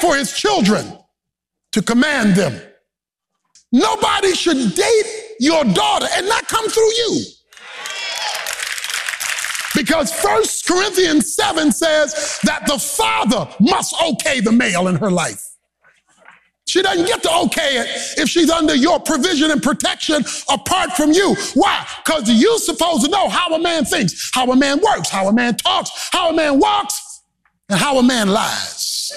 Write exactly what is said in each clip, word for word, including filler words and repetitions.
for his children, to command them. Nobody should date your daughter and not come through you. Because First Corinthians seven says that the father must okay the male in her life. She doesn't get to okay it if she's under your provision and protection apart from you. Why? Because you're supposed to know how a man thinks, how a man works, how a man talks, how a man walks, and how a man lies.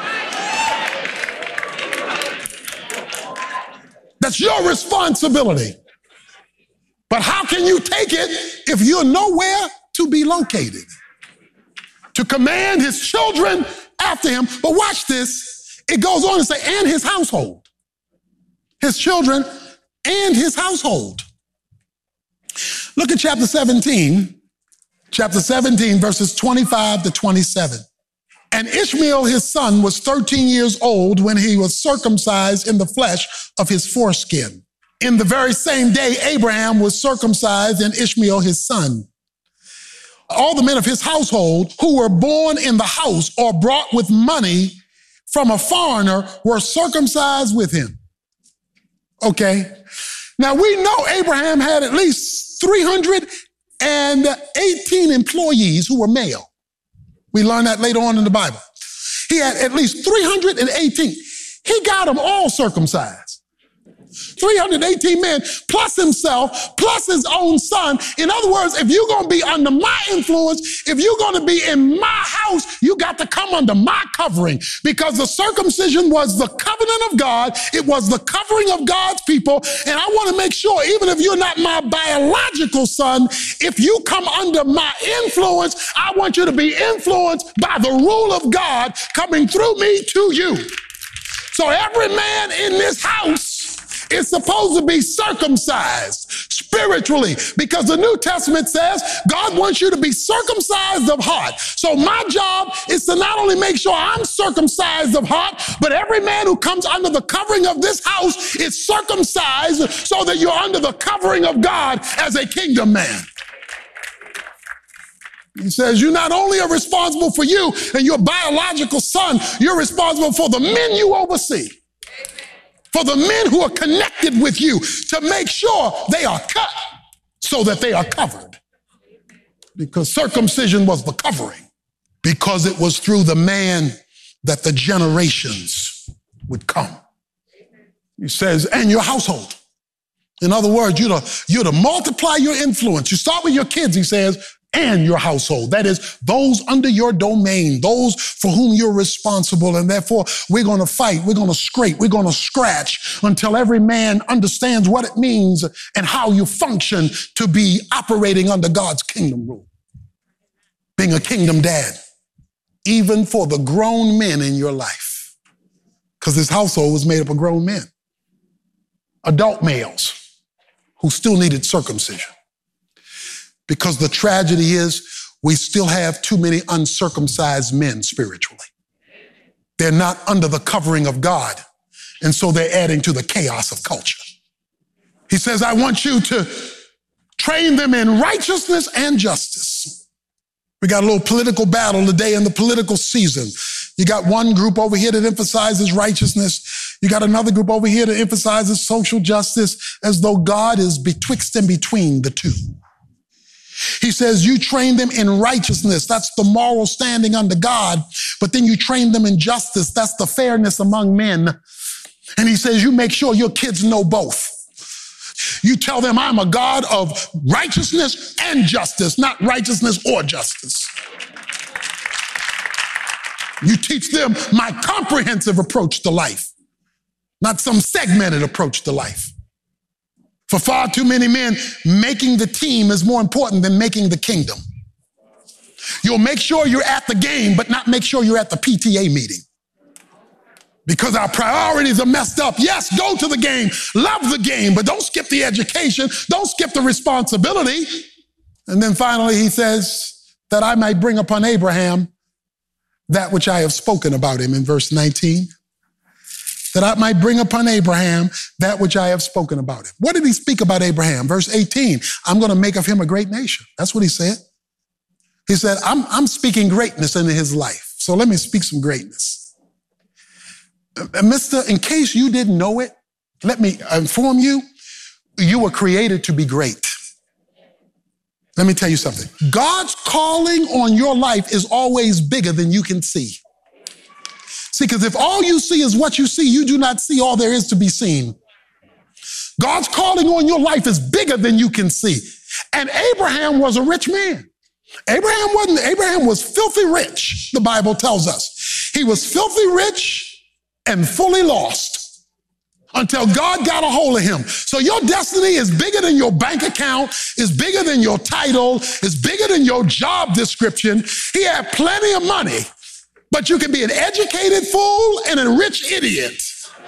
That's your responsibility. But how can you take it if you're nowhere to be located? To command his children after him. But watch this. It goes on to say, and his household. His children and his household. Look at chapter seventeen. Chapter seventeen, verses twenty-five to twenty-seven. And Ishmael, his son, was thirteen years old when he was circumcised in the flesh of his foreskin. In the very same day, Abraham was circumcised in Ishmael, his son. All the men of his household who were born in the house or brought with money from a foreigner were circumcised with him. Okay. Now we know Abraham had at least three hundred eighteen employees who were male. We learn that later on in the Bible. He had at least three hundred eighteen. He got them all circumcised. three hundred eighteen men, plus himself, plus his own son. In other words, if you're going to be under my influence, if you're going to be in my house, you got to come under my covering, because the circumcision was the covenant of God. It was the covering of God's people. And I want to make sure, even if you're not my biological son, if you come under my influence, I want you to be influenced by the rule of God coming through me to you. So every man in this house is supposed to be circumcised spiritually, because the New Testament says God wants you to be circumcised of heart. So my job is to not only make sure I'm circumcised of heart, but every man who comes under the covering of this house is circumcised so that you're under the covering of God as a kingdom man. He says you not only are responsible for you and your biological son, you're responsible for the men you oversee. For the men who are connected with you, to make sure they are cut so that they are covered. Because circumcision was the covering. Because it was through the man that the generations would come. He says, and your household. In other words, you're to, you're to multiply your influence. You start with your kids, he says, and your household. That is, those under your domain, those for whom you're responsible. And therefore, we're going to fight, we're going to scrape, we're going to scratch until every man understands what it means and how you function to be operating under God's kingdom rule. Being a kingdom dad, even for the grown men in your life. Because this household was made up of grown men. Adult males who still needed circumcision. Because the tragedy is we still have too many uncircumcised men spiritually. They're not under the covering of God. And so they're adding to the chaos of culture. He says, I want you to train them in righteousness and justice. We got a little political battle today in the political season. You got one group over here that emphasizes righteousness. You got another group over here that emphasizes social justice, as though God is betwixt and between the two. He says you train them in righteousness. That's the moral standing under God. But then you train them in justice. That's the fairness among men. And he says you make sure your kids know both. You tell them I'm a God of righteousness and justice, not righteousness or justice. You teach them my comprehensive approach to life, not some segmented approach to life. For far too many men, making the team is more important than making the kingdom. You'll make sure you're at the game, but not make sure you're at the P T A meeting. Because our priorities are messed up. Yes, go to the game, love the game, but don't skip the education, don't skip the responsibility. And then finally, he says that I might bring upon Abraham that which I have spoken about him in verse nineteen. That I might bring upon Abraham that which I have spoken about him. What did he speak about Abraham? Verse eighteen, I'm going to make of him a great nation. That's what he said. He said, I'm, I'm speaking greatness into his life. So let me speak some greatness. Uh, Mister, in case you didn't know it, let me inform you, you were created to be great. Let me tell you something. God's calling on your life is always bigger than you can see. See, because if all you see is what you see, you do not see all there is to be seen. God's calling on your life is bigger than you can see. And Abraham was a rich man. Abraham wasn't, Abraham was filthy rich, the Bible tells us. He was filthy rich and fully lost until God got a hold of him. So your destiny is bigger than your bank account, is bigger than your title, is bigger than your job description. He had plenty of money, but you can be an educated fool and a rich idiot.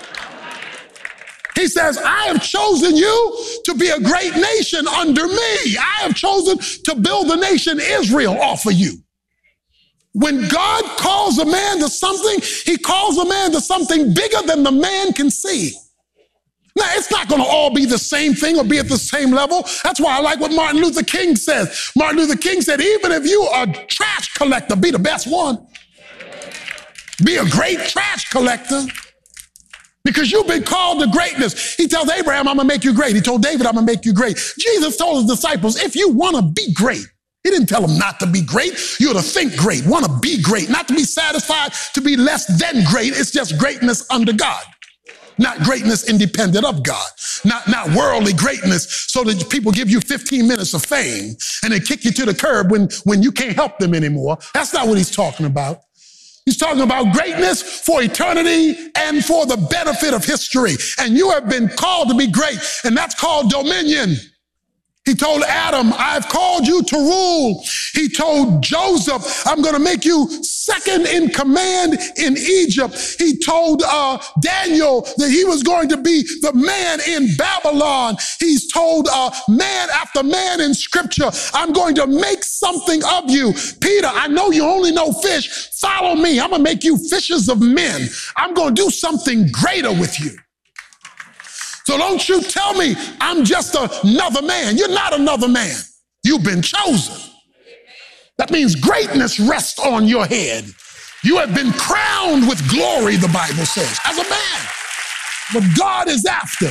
He says, I have chosen you to be a great nation under me. I have chosen to build the nation Israel off of you. When God calls a man to something, he calls a man to something bigger than the man can see. Now, it's not going to all be the same thing or be at the same level. That's why I like what Martin Luther King says. Martin Luther King said, even if you are a trash collector, be the best one. Be a great trash collector because you've been called to greatness. He tells Abraham, I'm going to make you great. He told David, I'm going to make you great. Jesus told his disciples, if you want to be great, he didn't tell them not to be great. You're to think great, want to be great, not to be satisfied to be less than great. It's just greatness under God. Not greatness independent of God. Not, not worldly greatness so that people give you fifteen minutes of fame and they kick you to the curb when, when you can't help them anymore. That's not what he's talking about. He's talking about greatness for eternity and for the benefit of history. And you have been called to be great, and that's called dominion. He told Adam, I've called you to rule. He told Joseph, I'm going to make you second in command in Egypt. He told uh, Daniel that he was going to be the man in Babylon. He's told uh, man after man in scripture, I'm going to make something of you. Peter, I know you only know fish. Follow me. I'm going to make you fishers of men. I'm going to do something greater with you. So don't you tell me I'm just another man. You're not another man. You've been chosen. That means greatness rests on your head. You have been crowned with glory, the Bible says, as a man. What God is after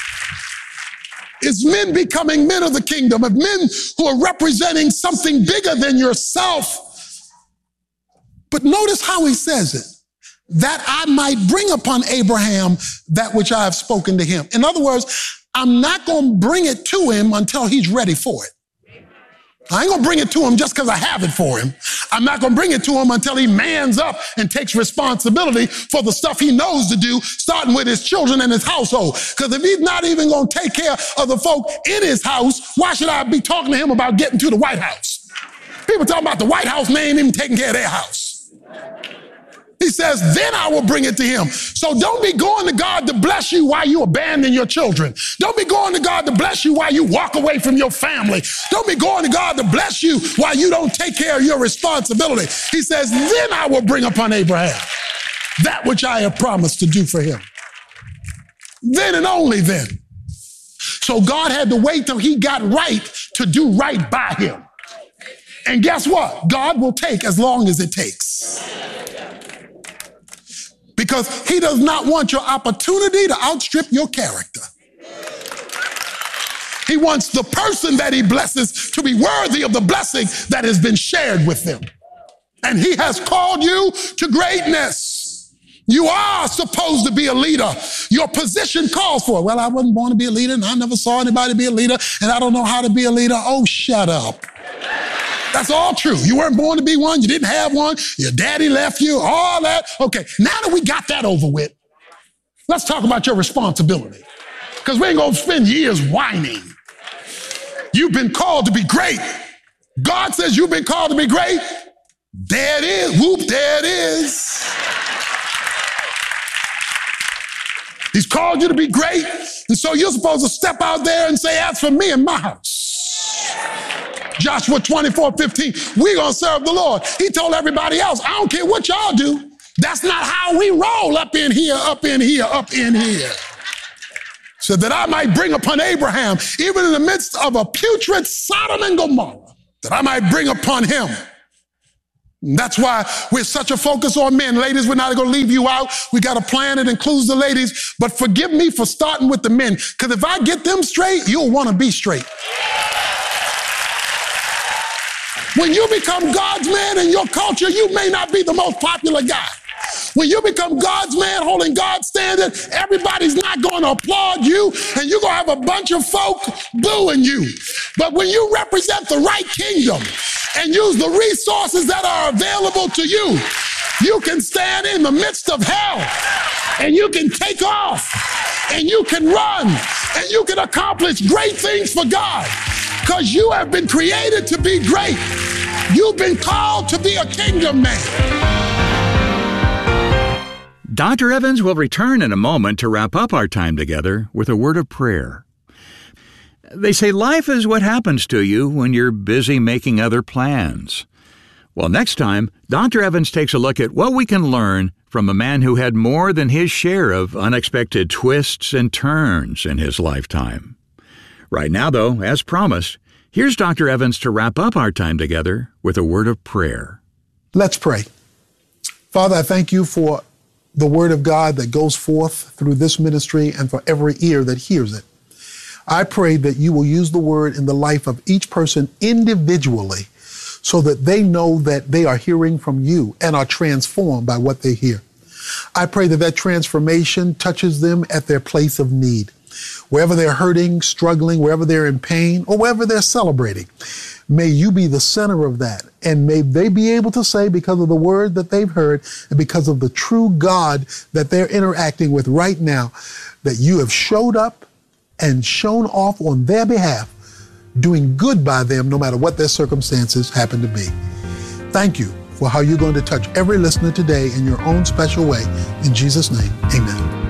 is men becoming men of the kingdom, of men who are representing something bigger than yourself. But notice how he says it. That I might bring upon Abraham that which I have spoken to him. In other words, I'm not going to bring it to him until he's ready for it. I ain't going to bring it to him just because I have it for him. I'm not going to bring it to him until he mans up and takes responsibility for the stuff he knows to do, starting with his children and his household. Because if he's not even going to take care of the folk in his house, why should I be talking to him about getting to the White House? People talking about the White House, and they ain't even taking care of their house. He says, then I will bring it to him. So don't be going to God to bless you while you abandon your children. Don't be going to God to bless you while you walk away from your family. Don't be going to God to bless you while you don't take care of your responsibility. He says, then I will bring upon Abraham that which I have promised to do for him. Then and only then. So God had to wait till he got right to do right by him. And guess what? God will take as long as it takes. Because he does not want your opportunity to outstrip your character. He wants the person that he blesses to be worthy of the blessing that has been shared with them. And he has called you to greatness. You are supposed to be a leader. Your position calls for it. Well, I wasn't born to be a leader, and I never saw anybody be a leader, and I don't know how to be a leader. Oh, shut up. That's all true. You weren't born to be one. You didn't have one. Your daddy left you, all that. Okay, now that we got that over with, let's talk about your responsibility. Because we ain't going to spend years whining. You've been called to be great. God says you've been called to be great. There it is. Whoop, there it is. He's called you to be great. And so you're supposed to step out there and say, as for me and my house. Joshua twenty-four fifteen, we're going to serve the Lord. He told everybody else, I don't care what y'all do. That's not how we roll up in here, up in here, up in here. So that I might bring upon Abraham, even in the midst of a putrid Sodom and Gomorrah, that I might bring upon him That's why we're such a focus on men. Ladies, we're not going to leave you out. We got a plan that includes the ladies. But forgive me for starting with the men, because if I get them straight, you'll want to be straight. When you become God's man in your culture, you may not be the most popular guy. When you become God's man holding God's standard, everybody's not going to applaud you, and you're going to have a bunch of folk booing you. But when you represent the right kingdom and use the resources that are available to you, you can stand in the midst of hell, and you can take off, and you can run, and you can accomplish great things for God, because you have been created to be great. You've been called to be a kingdom man. Doctor Evans will return in a moment to wrap up our time together with a word of prayer. They say life is what happens to you when you're busy making other plans. Well, next time, Doctor Evans takes a look at what we can learn from a man who had more than his share of unexpected twists and turns in his lifetime. Right now, though, as promised, here's Doctor Evans to wrap up our time together with a word of prayer. Let's pray. Father, I thank you for the word of God that goes forth through this ministry and for every ear that hears it. I pray that you will use the word in the life of each person individually so that they know that they are hearing from you and are transformed by what they hear. I pray that that transformation touches them at their place of need. Wherever they're hurting, struggling, wherever they're in pain, or wherever they're celebrating, may you be the center of that. And may they be able to say, because of the word that they've heard and because of the true God that they're interacting with right now, that you have showed up and shown off on their behalf, doing good by them no matter what their circumstances happen to be. Thank you for how you're going to touch every listener today in your own special way. In Jesus' name, amen.